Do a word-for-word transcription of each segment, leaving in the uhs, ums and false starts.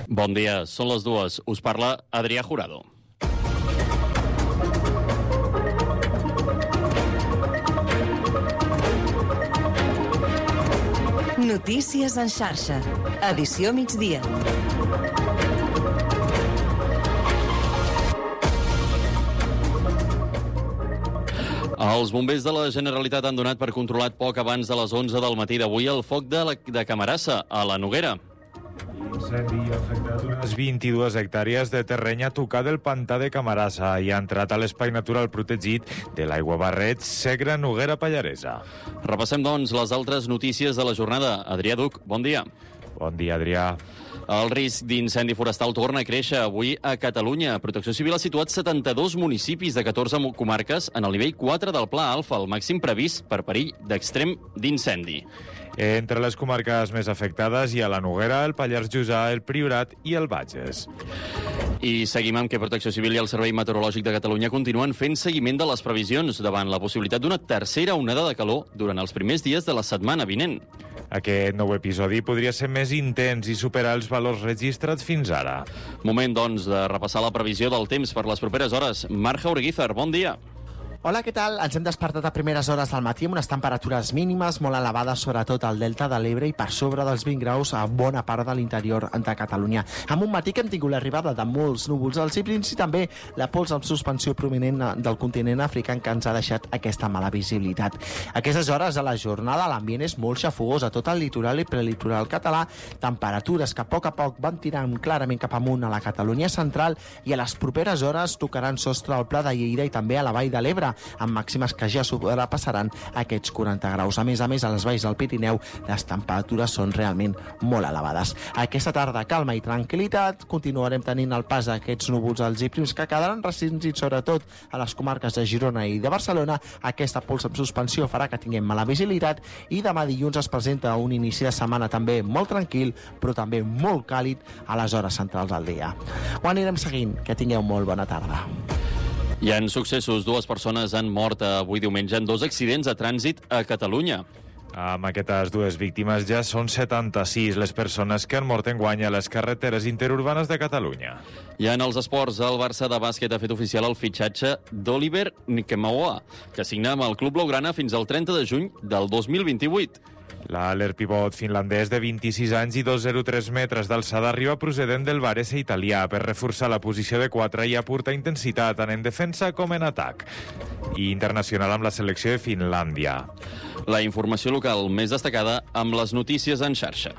Bon dia, són les dues. Us parla Adrià Jurado. Notícies en xarxa. Edició migdia. Els bombers de la Generalitat han donat per controlat poc abans de les onze del matí d'avui el foc de, la, de Camarasa, a la Noguera. L'incendi ha afectat unes vint-i-dues hectàrees de terreny a tocar del pantà de Camarasa i ha entrat a l'espai natural protegit de l'Aiguabarreig, Segre, Noguera, Pallaresa. Repassem, doncs, les altres notícies de la jornada. Adrià Duc, bon dia. Bon dia, Adrià. El risc d'incendi forestal torna a créixer avui a Catalunya. Protecció Civil ha situat setanta-dos municipis de catorze comarques en el nivell quatre del Pla Alfa, el màxim previst per perill d'extrem d'incendi. Entre les comarques més afectades hi ha la Noguera, el Pallars Jussà, el Priorat i el Bages. I seguim amb que Protecció Civil i el Servei Meteorològic de Catalunya continuen fent seguiment de les previsions davant la possibilitat d'una tercera onada de calor durant els primers dies de la setmana vinent. Aquest nou episodi podria ser més intens i superar els valors registrats fins ara. Moment, doncs, de repassar la previsió del temps per les properes hores. Marc Jaureguizar, bon dia. Hola, què tal? Ens hem despertat a primeres hores del matí amb unes temperatures mínimes molt elevades, sobretot al delta de l'Ebre i per sobre dels vint graus a bona part de l'interior de Catalunya. Amb un matí que hem tingut l'arribada de molts núvols als cims i també la pols en suspensió prominent del continent africà que ens ha deixat aquesta mala visibilitat. A aquestes hores de la jornada l'ambient és molt xafogós a tot el litoral i prelitoral català, temperatures que a poc a poc van tirant clarament cap amunt a la Catalunya central i a les properes hores tocaran sostre al Pla de Lleida i també a la Vall de l'Ebre, amb màximes que ja sobrepassaran aquests quaranta graus. A més a més, a les valls del Pirineu les temperatures són realment molt elevades. Aquesta tarda, calma i tranquil·litat, continuarem tenint el pas d'aquests núvols alts i prims que quedaran restringits sobretot a les comarques de Girona i de Barcelona. Aquesta pols en suspensió farà que tinguem mala visibilitat i demà dilluns es presenta un inici de setmana també molt tranquil, però també molt càlid a les hores centrals del dia. Ho anirem seguint. Que tingueu molt bona tarda. Hi ha successos. Dues persones han mort avui diumenge en dos accidents a trànsit a Catalunya. Amb aquestes dues víctimes ja són setanta-sis les persones que han mort enguany a les carreteres interurbanes de Catalunya. I en els esports, el Barça de bàsquet ha fet oficial el fitxatge d'Oliver Nkemaoa, que signa amb el club blaugrana fins al trenta de juny del dos mil vint-i-vuit. L'alert pivot finlandès de vint-i-sis anys i dos coma zero tres metres d'alçada arriba procedent del Varese italià per reforçar la posició de quatre i aportar intensitat tant en defensa com en atac. I internacional amb la selecció de Finlàndia. La informació local més destacada amb les notícies en xarxa.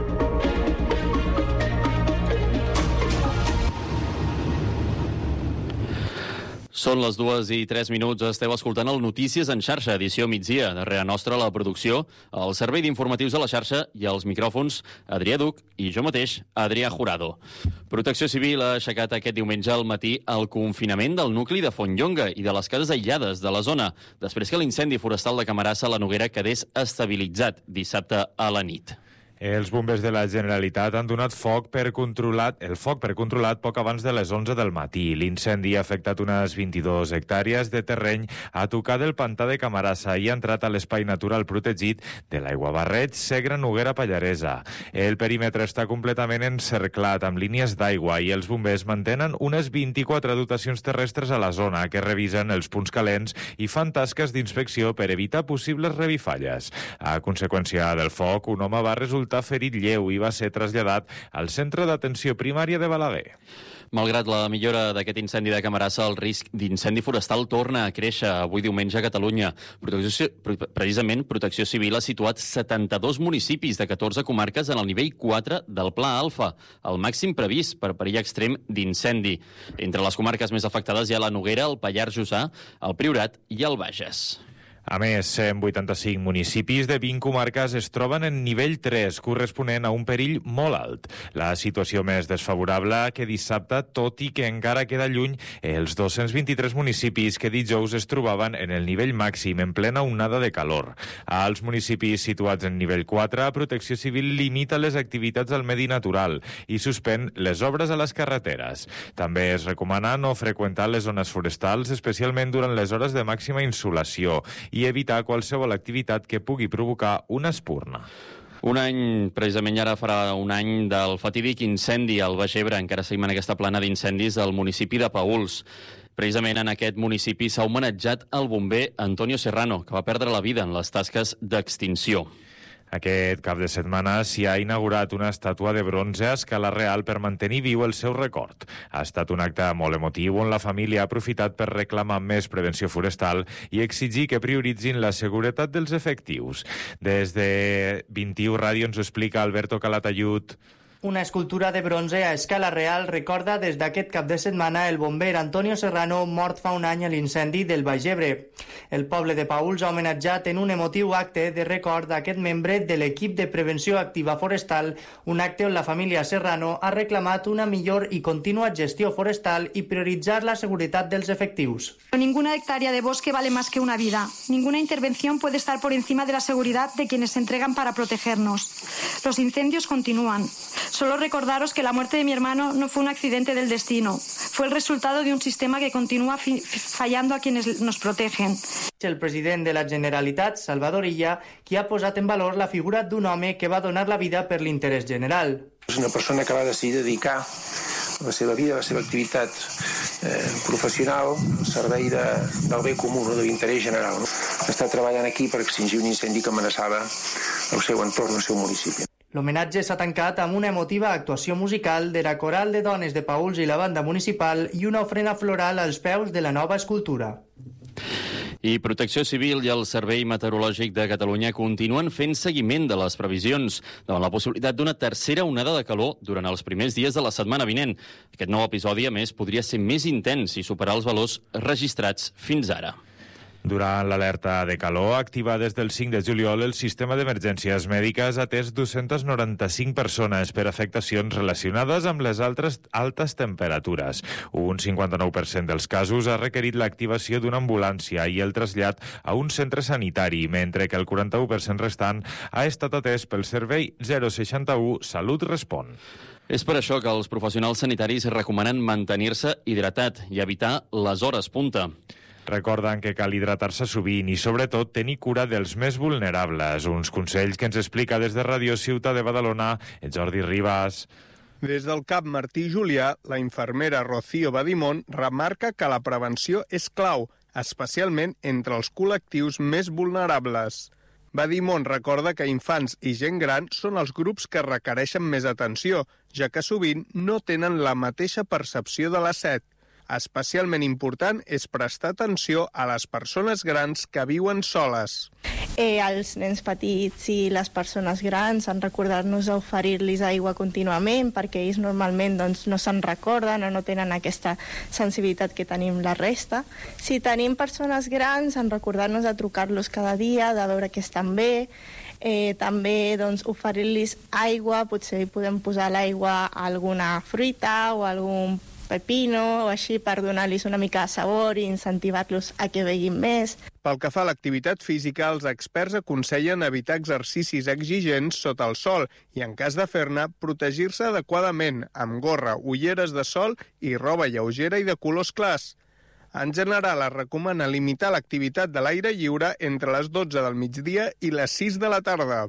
Són les dues i tres minuts. Esteu escoltant el Notícies en xarxa, edició migdia. Darrere nostra la producció, el servei d'informatius de la xarxa i els micròfons Adrià Duc i jo mateix, Adrià Jurado. Protecció Civil ha aixecat aquest diumenge al matí el confinament del nucli de Fontlonga i de les cases aïllades de la zona, després que l'incendi forestal de Camarasa a la Noguera quedés estabilitzat dissabte a la nit. Els bombers de la Generalitat han donat foc per controlat, el foc per controlat poc abans de les onze del matí. L'incendi ha afectat unes vint-i-dues hectàrees de terreny a tocar del pantà de Camarasa i ha entrat a l'espai natural protegit de l'Aiguabarreig, Segre, Noguera, Pallaresa. El perímetre està completament encerclat amb línies d'aigua i els bombers mantenen unes vint-i-quatre dotacions terrestres a la zona que revisen els punts calents i fan tasques d'inspecció per evitar possibles revifalles. A conseqüència del foc, un home va resultar ferit lleu i va ser traslladat al centre d'atenció primària de Balaguer. Malgrat la millora d'aquest incendi de Camarasa, el risc d'incendi forestal torna a créixer avui diumenge a Catalunya. Protecció, precisament, Protecció Civil ha situat setanta-dos municipis de catorze comarques en el nivell quatre del Pla Alfa, el màxim previst per perill extrem d'incendi. Entre les comarques més afectades hi ha la Noguera, el Pallars Jussà, el Priorat i el Bages. A més, cent vuitanta-cinc municipis de vint comarques es troben en nivell tres, corresponent a un perill molt alt. La situació més desfavorable que dissabte, tot i que encara queda lluny, els dos-cents vint-i-tres municipis que dijous es trobaven en el nivell màxim, en plena onada de calor. Als municipis situats en nivell quatre, Protecció Civil limita les activitats al medi natural i suspèn les obres a les carreteres. També es recomana no freqüentar les zones forestals, especialment durant les hores de màxima insolació, i evitar qualsevol activitat que pugui provocar una espurna. Un any, precisament ara farà un any del fatídic incendi al Baix Ebre. Encara seguim en aquesta plana d'incendis al municipi de Paüls. Precisament en aquest municipi s'ha homenatjat el bomber Antonio Serrano, que va perdre la vida en les tasques d'extinció. Aquest cap de setmana s'hi ha inaugurat una estàtua de bronze a escala real per mantenir viu el seu record. Ha estat un acte molt emotiu on la família ha aprofitat per reclamar més prevenció forestal i exigir que prioritzin la seguretat dels efectius. Des de vint-i-u Ràdio ens ho explica Alberto Calatayud. Una escultura de bronze a escala real recorda des d'aquest cap de setmana el bomber Antonio Serrano, mort fa un any a l'incendi del Baix Ebre. El poble de Paüls ha homenatjat en un emotiu acte de record aquest membre de l'equip de prevenció activa forestal, un acte on la família Serrano ha reclamat una millor i contínua gestió forestal i prioritzar la seguretat dels efectius. Ninguna hectárea de bosque vale más que una vida. Ninguna intervención puede estar por encima de la seguridad de quienes se entregan para protegernos. Los incendios continúan. Solo recordaros que la muerte de mi hermano no fue un accidente del destino. Fue el resultado de un sistema que continúa fallando a quienes nos protegen. El president de la Generalitat, Salvador Illa, qui ha posat en valor la figura d'un home que va donar la vida per l'interès general. És una persona que va decidir dedicar la seva vida, la seva activitat eh, professional al servei de, del bé comú, no, de l'interès general. No? Està treballant aquí per extingir un incendi que amenaçava el seu entorn, el seu municipi. L'homenatge s'ha tancat amb una emotiva actuació musical de la Coral de Dones de Paüls i la banda municipal i una ofrena floral als peus de la nova escultura. I Protecció Civil i el Servei Meteorològic de Catalunya continuen fent seguiment de les previsions davant la possibilitat d'una tercera onada de calor durant els primers dies de la setmana vinent. Aquest nou episodi, a més, podria ser més intens i superar els valors registrats fins ara. Durant l'alerta de calor, activa des del cinc de juliol, el sistema d'emergències mèdiques ha atès dues-centes noranta-cinc persones per afectacions relacionades amb les altres altes temperatures. Un cinquanta-nou per cent dels casos ha requerit l'activació d'una ambulància i el trasllat a un centre sanitari, mentre que el quaranta-u per cent restant ha estat atès pel servei zero seixanta u Salut Respon. És per això que els professionals sanitaris recomanen mantenir-se hidratat i evitar les hores punta. Recorden que cal hidratar-se sovint i, sobretot, tenir cura dels més vulnerables. Uns consells que ens explica des de Ràdio Ciutat de Badalona, Jordi Ribas. Des del CAP Martí Julià, la infermera Rocío Badimón remarca que la prevenció és clau, especialment entre els col·lectius més vulnerables. Badimón recorda que infants i gent gran són els grups que requereixen més atenció, ja que sovint no tenen la mateixa percepció de la set. Especialment important és prestar atenció a les persones grans que viuen soles. Eh, els nens petits i les persones grans han recordar-nos a oferir-los aigua contínuament perquè ells normalment doncs, no se'n recorden o no tenen aquesta sensibilitat que tenim la resta. Si tenim persones grans, en recordar-nos a trucar-los cada dia, de veure que estan bé. Eh, també doncs, oferir-los aigua, potser podem posar l'aigua a alguna fruita o a algun pepino o així per donar-los una mica de sabor i incentivar-los a que beguin més. Pel que fa a l'activitat física, els experts aconsellen evitar exercicis exigents sota el sol i, en cas de fer-ne, protegir-se adequadament amb gorra, ulleres de sol i roba lleugera i de colors clars. En general, es recomana limitar l'activitat de l'aire lliure entre les dotze del migdia i les sis de la tarda.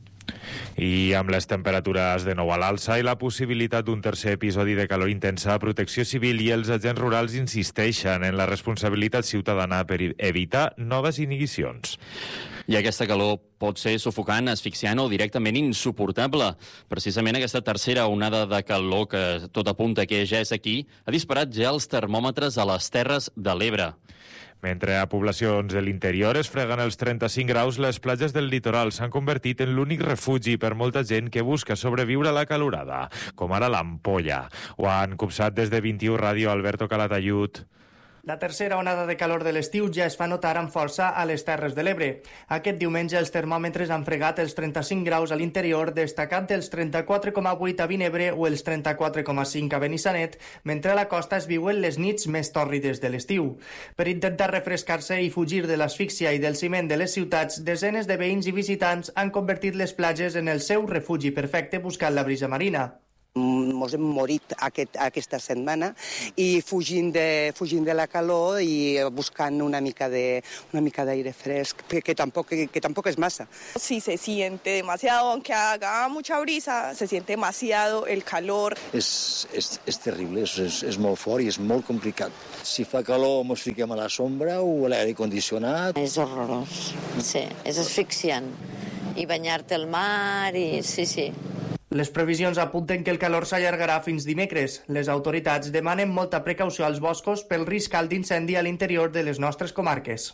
I amb les temperatures de nou a l'alça i la possibilitat d'un tercer episodi de calor intensa, Protecció Civil i els agents rurals insisteixen en la responsabilitat ciutadana per evitar noves inhibicions. I aquesta calor pot ser sufocant, asfixiant o directament insuportable. Precisament aquesta tercera onada de calor, que tot apunta que ja és aquí, ha disparat ja els termòmetres a les Terres de l'Ebre. Mentre a poblacions de l'interior es freguen els trenta-cinc graus, les platges del litoral s'han convertit en l'únic refugi per molta gent que busca sobreviure a la calorada, com ara l'Ampolla. Ho han copsat des de vint-i-u Ràdio, Alberto Calatayud. La tercera onada de calor de l'estiu ja es fa notar amb força a les Terres de l'Ebre. Aquest diumenge els termòmetres han fregat els trenta-cinc graus a l'interior, destacant els trenta-quatre coma vuit a Vinebre o els trenta-quatre coma cinc a Benissanet, mentre a la costa es viuen les nits més tòrrides de l'estiu. Per intentar refrescar-se i fugir de l'asfíxia i del ciment de les ciutats, desenes de veïns i visitants han convertit les platges en el seu refugi perfecte buscant la brisa marina. Ens hem morit aquest, aquesta setmana i fugint de, fugint de la calor i buscant una mica de una mica d'aire fresc, que, que, tampoc, que, que tampoc és massa. Sí, se siente demasiado, aunque haga mucha brisa, se siente demasiado el calor. És, és, és terrible, és, és, és molt fort i és molt complicat. Si fa calor ens fiquem a la sombra o a l'aire condicionat. És horrorós, sí, és asfixiant. I banyar-te al mar i sí, sí. Les previsions apunten que el calor s'allargarà fins dimecres. Les autoritats demanen molta precaució als boscos pel risc alt d'incendi a l'interior de les nostres comarques.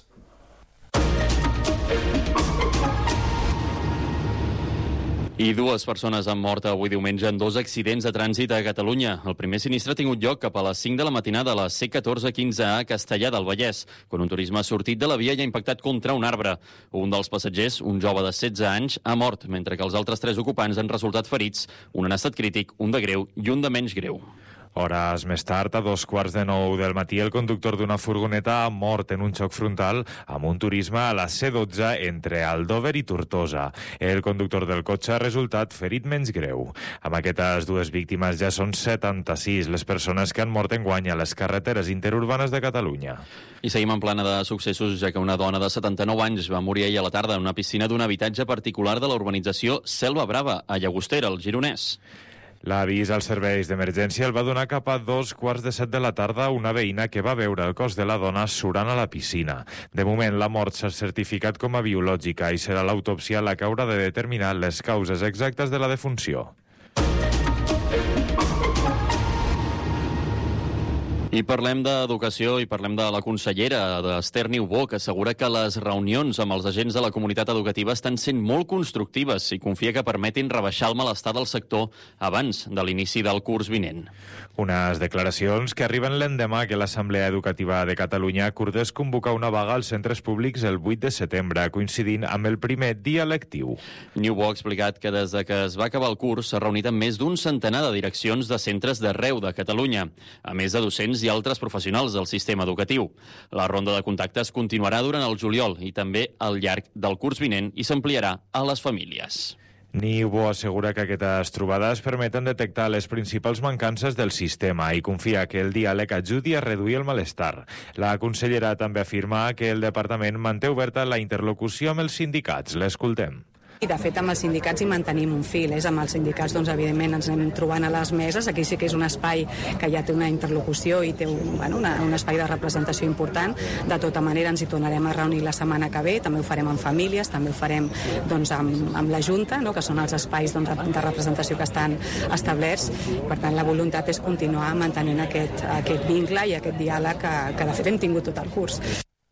I dues persones han mort avui diumenge en dos accidents de trànsit a Catalunya. El primer sinistre ha tingut lloc cap a les cinc de la matinada a la C catorze quinze A a Castellar del Vallès, quan un turisme ha sortit de la via i ha impactat contra un arbre. Un dels passatgers, un jove de setze anys, ha mort, mentre que els altres tres ocupants han resultat ferits, un en estat crític, un de greu i un de menys greu. Hores més tard, a dos quarts de nou del matí, el conductor d'una furgoneta ha mort en un xoc frontal amb un turisme a la C dotze entre Aldover i Tortosa. El conductor del cotxe ha resultat ferit menys greu. Amb aquestes dues víctimes ja són setanta-sis les persones que han mort enguany a les carreteres interurbanes de Catalunya. I seguim en plana de successos, ja que una dona de setanta-nou anys va morir ahir a la tarda en una piscina d'un habitatge particular de la urbanització Selva Brava, a Llagostera, al Gironès. L'avís als serveis d'emergència el va donar cap a dos quarts de set de la tarda una veïna que va veure el cos de la dona surant a la piscina. De moment, la mort s'ha certificat com a biològica i serà l'autòpsia la que haurà de determinar les causes exactes de la defunció. I parlem d'educació i parlem de la consellera, d'Esther Niubó, que assegura que les reunions amb els agents de la comunitat educativa estan sent molt constructives i confia que permetin rebaixar el malestar del sector abans de l'inici del curs vinent. Unes declaracions que arriben l'endemà que l'Assemblea Educativa de Catalunya acordés convocar una vaga als centres públics el vuit de setembre, coincidint amb el primer dia lectiu. Niubó ha explicat que des de que es va acabar el curs s'ha reunit amb més d'un centenar de direccions de centres d'arreu de Catalunya, a més de docents i altres professionals del sistema educatiu. La ronda de contactes continuarà durant el juliol i també al llarg del curs vinent i s'ampliarà a les famílies. Niubó assegura que aquestes trobades permeten detectar les principals mancances del sistema i confia que el diàleg ajudi a reduir el malestar. La consellera també afirma que el departament manté oberta la interlocució amb els sindicats. L'escoltem. I, de fet, amb els sindicats hi mantenim un fil. És amb els sindicats, doncs, evidentment, ens anem trobant a les meses. Aquí sí que és un espai que ja té una interlocució i té un, bueno, una, un espai de representació important. De tota manera, ens hi tornarem a reunir la setmana que ve. També ho farem amb famílies, també ho farem doncs, amb, amb la Junta, no?, que són els espais doncs, de representació que estan establerts. Per tant, la voluntat és continuar mantenint aquest, aquest vincle i aquest diàleg que, que, de fet, hem tingut tot el curs.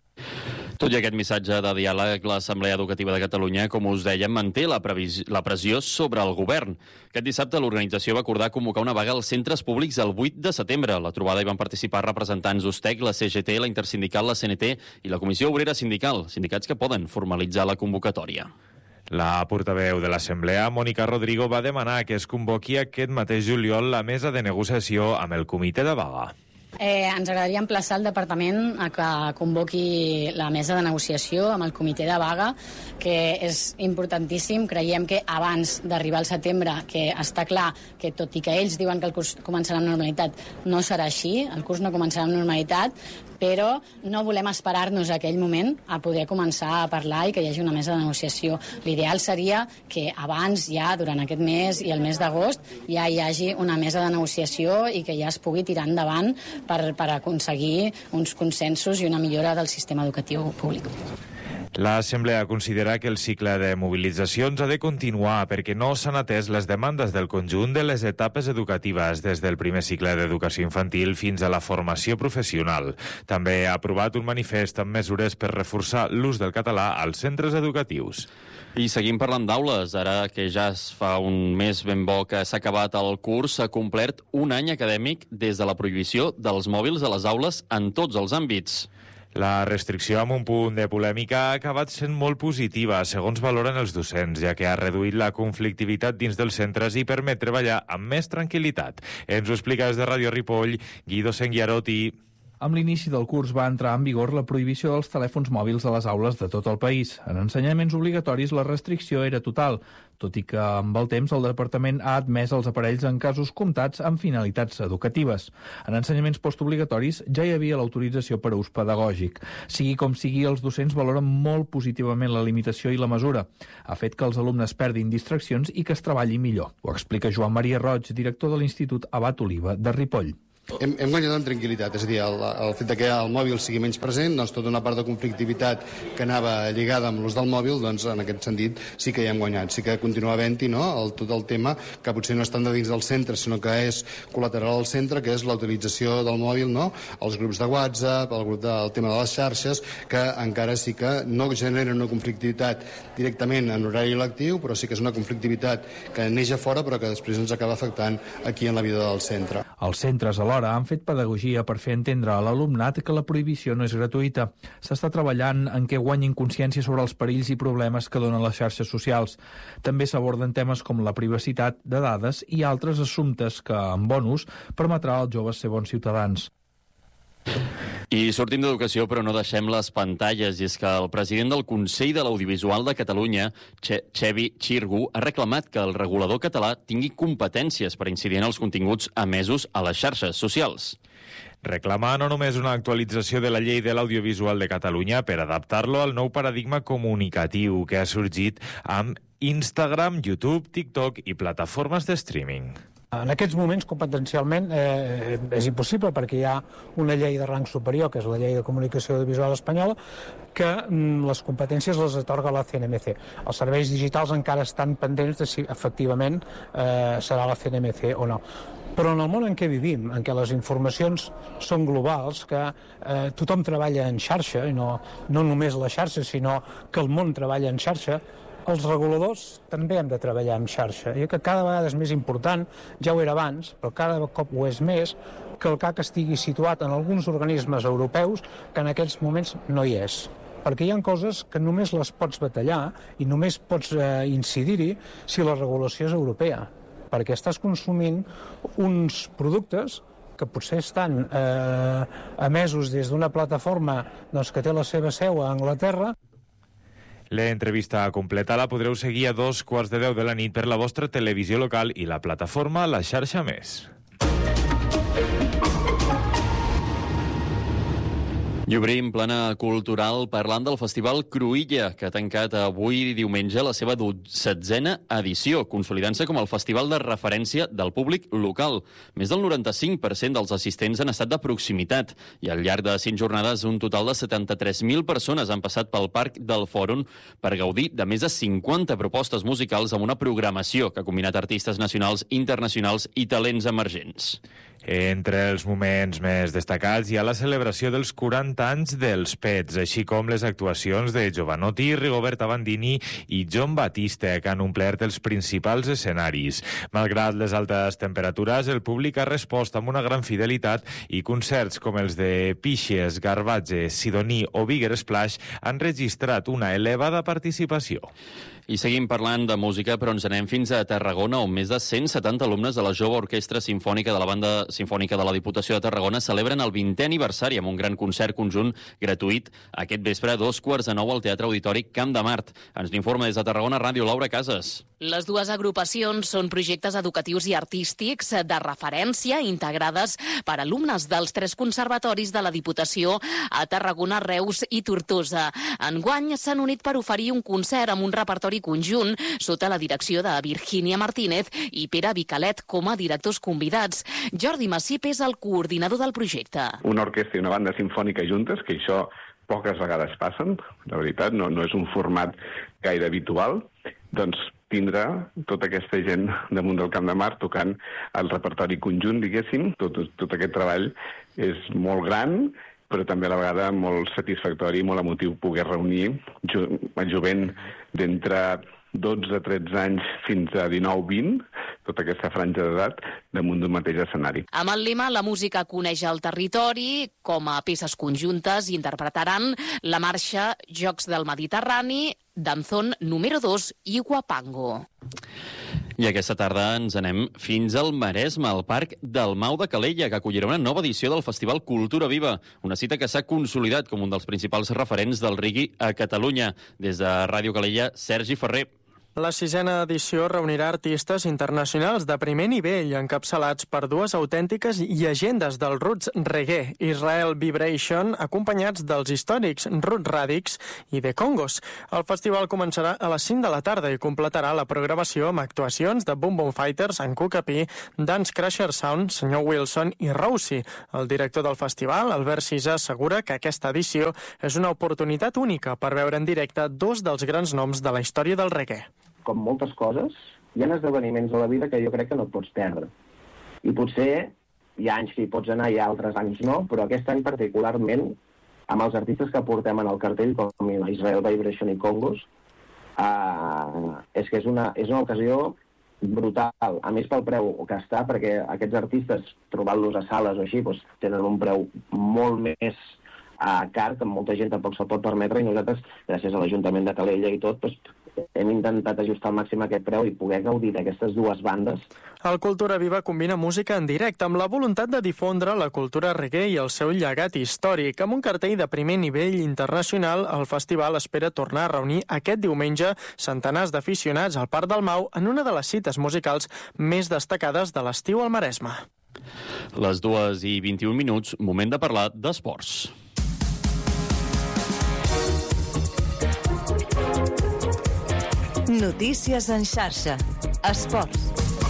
Tot i aquest missatge de diàleg, l'Assemblea Educativa de Catalunya, com us dèiem, manté la, la pressió sobre el govern. Aquest dissabte l'organització va acordar convocar una vaga als centres públics el vuit de setembre. A la trobada hi van participar representants d'USTEC, la C G T, la Intersindical, la C N T i la Comissió Obrera Sindical, sindicats que poden formalitzar la convocatòria. La portaveu de l'Assemblea, Mònica Rodrigo, va demanar que es convoqui aquest mateix juliol la mesa de negociació amb el comitè de vaga. Eh, ens agradaria emplaçar el departament a que convoqui la mesa de negociació amb el comitè de vaga, que és importantíssim. Creiem que abans d'arribar al setembre, que està clar que tot i que ells diuen que el curs començarà amb normalitat, no serà així, el curs no començarà amb normalitat, però no volem esperar-nos a aquell moment a poder començar a parlar i que hi hagi una mesa de negociació. L'ideal seria que abans, ja durant aquest mes i el mes d'agost, ja hi hagi una mesa de negociació i que ja es pugui tirar endavant per, per aconseguir uns consensos i una millora del sistema educatiu públic. L'Assemblea considera que el cicle de mobilitzacions ha de continuar perquè no s'han atès les demandes del conjunt de les etapes educatives des del primer cicle d'educació infantil fins a la formació professional. També ha aprovat un manifest amb mesures per reforçar l'ús del català als centres educatius. I seguim parlant d'aules. Ara que ja es fa un mes ben bo que s'ha acabat el curs, s'ha complert un any acadèmic des de la prohibició dels mòbils a les aules en tots els àmbits. La restricció amb un punt de polèmica ha acabat sent molt positiva, segons valoren els docents, ja que ha reduït la conflictivitat dins dels centres i permet treballar amb més tranquil·litat. Ens ho explica des de Ràdio Ripoll, Guido Senguiarotti. Amb l'inici del curs va entrar en vigor la prohibició dels telèfons mòbils a les aules de tot el país. En ensenyaments obligatoris la restricció era total, tot i que amb el temps el Departament ha admès els aparells en casos comptats amb finalitats educatives. En ensenyaments postobligatoris ja hi havia l'autorització per a ús pedagògic. Sigui com sigui, els docents valoren molt positivament la limitació i la mesura. Ha fet que els alumnes perdin distraccions i que es treballi millor. Ho explica Joan Maria Roig, director de l'Institut Abat Oliva de Ripoll. Hem, hem guanyat en tranquil·litat, és a dir, el, el fet que el mòbil sigui menys present, doncs tota una part de conflictivitat que anava lligada amb l'ús del mòbil, doncs en aquest sentit sí que hi hem guanyat. Sí que continua havent-hi, no?, el, tot el tema que potser no està de dins del centre, sinó que és col·lateral al centre, que és la utilització del mòbil, no?, els grups de WhatsApp, el grup del tema de les xarxes, que encara sí que no generen una conflictivitat directament en horari lectiu, però sí que és una conflictivitat que neix a fora, però que després ens acaba afectant aquí en la vida del centre. Els centres, alhora, han fet pedagogia per fer entendre a l'alumnat que la prohibició no és gratuïta. S'està treballant en què guanyin consciència sobre els perills i problemes que donen les xarxes socials. També s'aborden temes com la privacitat de dades i altres assumptes que, amb bon ús, permetrà als joves ser bons ciutadans. I sortim d'educació, però no deixem les pantalles, i és que el president del Consell de l'Audiovisual de Catalunya, Xevi Xirgu, ha reclamat que el regulador català tingui competències per incidir en els continguts emesos a les xarxes socials. Reclama no només una actualització de la llei de l'audiovisual de Catalunya per adaptar-lo al nou paradigma comunicatiu que ha sorgit amb Instagram, YouTube, TikTok i plataformes de streaming. En aquests moments, competencialment, eh, és impossible perquè hi ha una llei de rang superior, que és la llei de comunicació audiovisual espanyola, que mm, les competències les atorga la C N M C. Els serveis digitals encara estan pendents de si efectivament eh, serà la C N M C o no. Però en el món en què vivim, en què les informacions són globals, que eh, tothom treballa en xarxa, i no, no només la xarxa, sinó que el món treballa en xarxa, els reguladors també hem de treballar en xarxa. I que cada vegada és més important, ja ho era abans, però cada cop ho és més, que el C A C estigui situat en alguns organismes europeus que en aquests moments no hi és. Perquè hi ha coses que només les pots batallar i només pots eh, incidir-hi si la regulació és europea. Perquè estàs consumint uns productes que potser estan eh, emesos des d'una plataforma doncs, que té la seva seu a Anglaterra. L'entrevista completa la podreu seguir a dos quarts de deu de la nit per la vostra televisió local i la plataforma La Xarxa Més. I obrim plana cultural parlant del Festival Cruïlla, que ha tancat avui diumenge la seva setzena edició, consolidant-se com el festival de referència del públic local. Més del noranta-cinc per cent dels assistents han estat de proximitat i al llarg de cinc jornades un total de setanta-tres mil persones han passat pel Parc del Fòrum per gaudir de més de cinquanta propostes musicals amb una programació que ha combinat artistes nacionals, internacionals i talents emergents. Entre els moments més destacats hi ha la celebració dels quaranta anys dels Pets, així com les actuacions de Jovanotti, Rigoberta Bandini i Jon Batiste, que han omplert els principals escenaris. Malgrat les altes temperatures, el públic ha respost amb una gran fidelitat i concerts com els de Pixies, Garbatge, Sidoní o Bigger Splash han registrat una elevada participació. I seguim parlant de música, però ens anem fins a Tarragona, on més de cent setanta alumnes de la Jove Orquestra Simfònica de la Banda Simfònica de la Diputació de Tarragona celebren el vintè aniversari amb un gran concert conjunt gratuït aquest vespre a dos quarts de nou al Teatre Auditori Camp de Mart. Ens n'informa des de Tarragona Ràdio Laura Casas. Les dues agrupacions són projectes educatius i artístics de referència integrades per alumnes dels tres conservatoris de la Diputació a Tarragona, Reus i Tortosa. Enguany s'han unit per oferir un concert amb un repertori conjunt sota la direcció de Virgínia Martínez i Pere Vicalet com a directors convidats. Jordi Massip és el coordinador del projecte. Una orquestra i una banda simfònica juntes, que això poques vegades passen, la veritat, no, no és un format gaire habitual, doncs tindrà tota aquesta gent damunt del Camp de Mart tocant el repertori conjunt, diguéssim. Tot, tot aquest treball és molt gran, però també a la vegada molt satisfactori i molt emotiu poder reunir el jovent d'entre dotze a tretze anys fins a dinou vint, tota aquesta franja d'edat, damunt d'un mateix escenari. Amb el lema La música coneix el territori, com a peces conjuntes interpretaran la marxa Jocs del Mediterrani, Danzón número dos i Guapango. I aquesta tarda ens anem fins al Maresme, al Parc del Mau de Calella, que acollirà una nova edició del Festival Cultura Viva, una cita que s'ha consolidat com un dels principals referents del reggae a Catalunya. Des de Ràdio Calella, Sergi Ferrer. La sisena edició reunirà artistes internacionals de primer nivell, encapçalats per dues autèntiques llegendes del roots reggae, Israel Vibration, acompanyats dels històrics Roots Radics i The Congos. El festival començarà a les cinc de la tarda i completarà la programació amb actuacions de Boom Boom Fighters, en Cucapí, Dance Crusher Sound, Senyor Wilson i Rousey. El director del festival, Albert Cisa, assegura que aquesta edició és una oportunitat única per veure en directe dos dels grans noms de la història del reggae. Com moltes coses, hi ha esdeveniments a la vida que jo crec que no et pots perdre. I potser hi ha anys que hi pots anar i altres anys no, però aquest any particularment, amb els artistes que portem en el cartell, com Israel Vibration i Congos, eh, és que és una, és una ocasió brutal. A més, pel preu que està, perquè aquests artistes, trobant-los a sales o així, doncs, tenen un preu molt més a car, que molta gent tampoc se'l pot permetre, i nosaltres, gràcies a l'Ajuntament de Calella i tot, doncs, hem intentat ajustar al màxim aquest preu i poder gaudir d'aquestes dues bandes. El Cultura Viva combina música en directe amb la voluntat de difondre la cultura reggae i el seu llegat històric. Amb un cartell de primer nivell internacional, el festival espera tornar a reunir aquest diumenge centenars d'aficionats al Parc del Mau en una de les cites musicals més destacades de l'estiu al Maresme. Les dues i vint-i-un minuts, moment de parlar d'esports. Notícies en xarxa. Esports.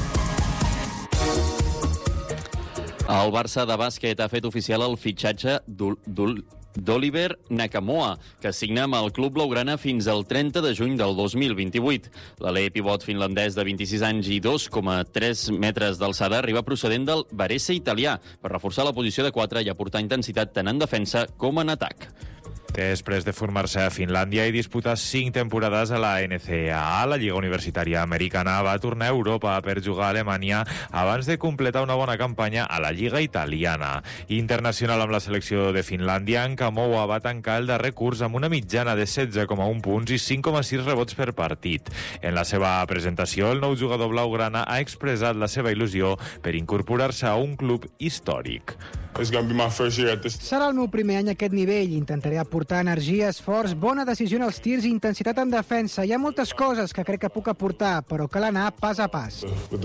El Barça de bàsquet ha fet oficial el fitxatge d'Oliver Nakamoa, que signa amb el club blaugrana fins al trenta de juny del dos mil vint-i-vuit. L'alè pivot finlandès de vint-i-sis anys i dos coma tres metres d'alçada arriba procedent del Varese italià per reforçar la posició de quatre i aportar intensitat tant en defensa com en atac. Després de formar-se a Finlàndia i disputar cinc temporades a la N C A A, la Lliga Universitària Americana va tornar a Europa per jugar a Alemanya abans de completar una bona campanya a la Lliga Italiana. Internacional amb la selecció de Finlàndia, Nkamoa va tancar el darrer curs amb una mitjana de setze coma un punts i cinc coma sis rebots per partit. En la seva presentació, el nou jugador blaugrana ha expressat la seva il·lusió per incorporar-se a un club històric. Serà el meu primer any a aquest nivell. Intentaré aportar energia, esforç, bona decisió en els tirs i intensitat en defensa. Hi ha moltes coses que crec que puc aportar, però cal anar pas a pas.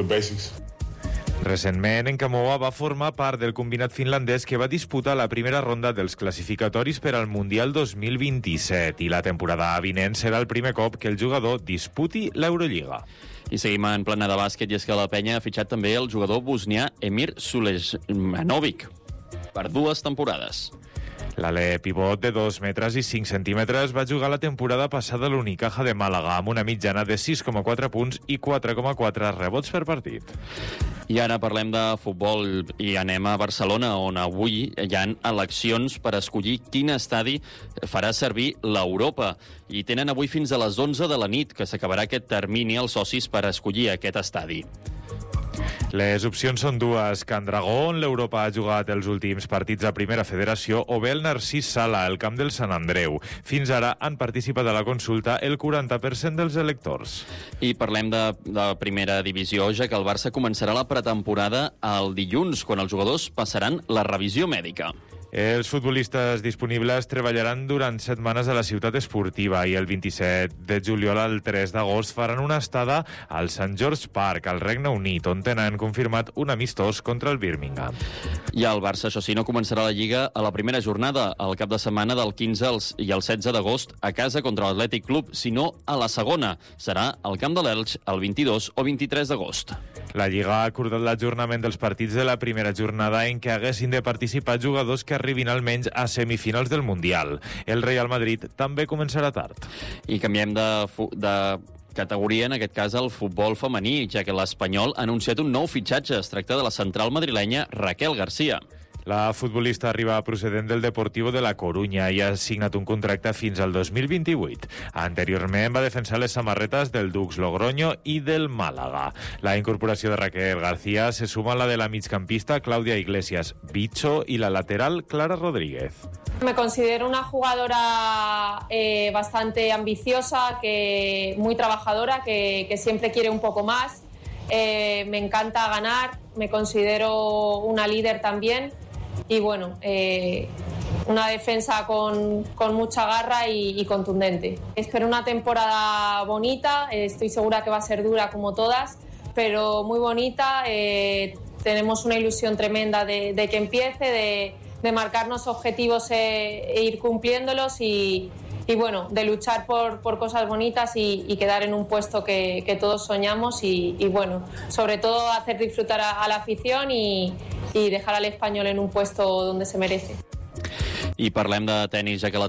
Recentment, Nkamoa va formar part del combinat finlandès que va disputar la primera ronda dels classificatoris per al Mundial dos mil vint-i-set i la temporada vinent serà el primer cop que el jugador disputi l'Eurolliga. I seguim en plana de bàsquet, i és que la penya ha fitxat també el jugador bosnià Emir Sulejmanovic per dues temporades. L'alè pivot de dos metres i cinc centímetres va jugar la temporada passada a l'Unicaja de Màlaga amb una mitjana de sis coma quatre punts i quatre coma quatre rebots per partit. I ara parlem de futbol i anem a Barcelona, on avui hi ha eleccions per escollir quin estadi farà servir l'Europa. I tenen avui fins a les onze de la nit, que s'acabarà aquest termini als socis per escollir aquest estadi. Les opcions són dues: Can Dragó, on l'Europa ha jugat els últims partits a Primera Federació, o bé el Narcís Sala, al camp del Sant Andreu. Fins ara han participat a la consulta el quaranta per cent dels electors. I parlem de, de Primera Divisió, ja que el Barça començarà la pretemporada el dilluns, quan els jugadors passaran la revisió mèdica. Els futbolistes disponibles treballaran durant setmanes a la ciutat esportiva i el vint-i-set de juliol al tres d'agost faran una estada al Saint George Park, al Regne Unit, on tenen confirmat un amistós contra el Birmingham. I el Barça, això sí, no començarà la Lliga a la primera jornada, al cap de setmana del quinze i el setze d'agost, a casa contra l'Atlètic Club, sinó a la segona. Serà al camp de l'Elx el vint-i-dos o vint-i-tres d'agost. La Lliga ha acordat l'ajornament dels partits de la primera jornada en què haguessin de participar jugadors que arribin almenys a semifinals del Mundial. El Real Madrid també començarà tard. I canviem de, de categoria, en aquest cas el futbol femení, ja que l'Espanyol ha anunciat un nou fitxatge. Es tracta de la central madrilenya Raquel García. La futbolista arriba procedent del Deportivo de la Corunya i ha signat un contracte fins al dos mil vint-i-vuit. Anteriorment va defensar les samarretes del Dux Logroño i del Màlaga. La incorporació de Raquel García se suma a la de la migcampista Claudia Iglesias Bicho y la lateral Clara Rodríguez. Me considero una jugadora eh, bastante ambiciosa, que muy trabajadora, que, que siempre quiere un poco más. eh, me encanta ganar, me considero una líder también y bueno, eh, una defensa con, con mucha garra y, y contundente. Espero una temporada bonita, eh, estoy segura que va a ser dura como todas, pero muy bonita. Eh, tenemos una ilusión tremenda de, de que empiece, de, de marcarnos objetivos e, e ir cumpliéndolos y, y bueno, de luchar por, por cosas bonitas y, y quedar en un puesto que, que todos soñamos y, y bueno, sobre todo hacer disfrutar a, a la afición y, y dejar al Español en un puesto donde se merece. I parlem de tenis, ja que la